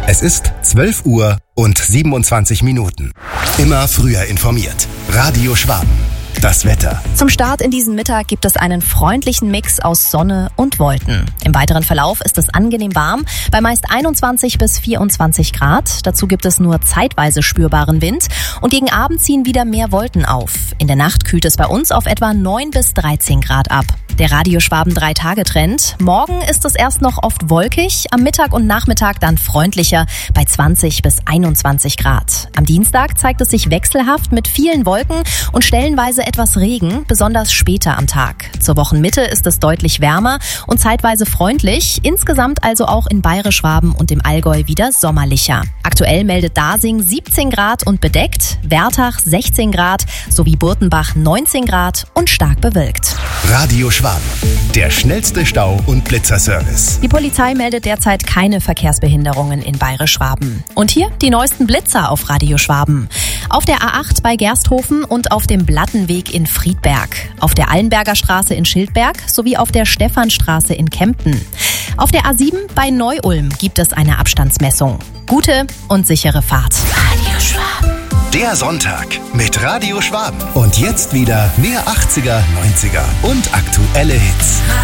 Es ist 12 Uhr und 27 Minuten. Immer früher informiert. Radio Schwaben. Das Wetter. Zum Start in diesen Mittag gibt es einen freundlichen Mix aus Sonne und Wolken. Im weiteren Verlauf ist es angenehm warm, bei meist 21 bis 24 Grad. Dazu gibt es nur zeitweise spürbaren Wind und gegen Abend ziehen wieder mehr Wolken auf. In der Nacht kühlt es bei uns auf etwa 9 bis 13 Grad ab. Der Radio Schwaben 3-Tage-Trend. Morgen ist es erst noch oft wolkig, am Mittag und Nachmittag dann freundlicher bei 20 bis 21 Grad. Am Dienstag zeigt es sich wechselhaft mit vielen Wolken und stellenweise etwas Regen, besonders später am Tag. Zur Wochenmitte ist es deutlich wärmer und zeitweise freundlich, insgesamt also auch in Bayerisch-Schwaben und im Allgäu wieder sommerlicher. Aktuell meldet Dasing 17 Grad und bedeckt, Wertach 16 Grad sowie Burtenbach 19 Grad und stark bewölkt. Radio Schwaben. Der schnellste Stau- und Blitzerservice. Die Polizei meldet derzeit keine Verkehrsbehinderungen in Bayerisch-Schwaben. Und hier die neuesten Blitzer auf Radio Schwaben. Auf der A8 bei Gersthofen und auf dem Blattenweg in Friedberg. Auf der Allenberger Straße in Schildberg sowie auf der Stephanstraße in Kempten. Auf der A7 bei Neu-Ulm gibt es eine Abstandsmessung. Gute und sichere Fahrt. Radio Schwaben. Der Sonntag mit Radio Schwaben. Und jetzt wieder mehr 80er, 90er und aktuelle Hits.